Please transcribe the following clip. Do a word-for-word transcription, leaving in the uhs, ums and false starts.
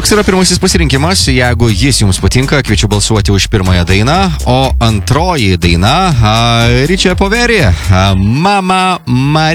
toks yra pirmasis pasirinkimas. Jeigu jis jums patinka, kviečiu balsuoti už pirmąją dainą. O antroji daina, Richie Poveri, Mama Marija.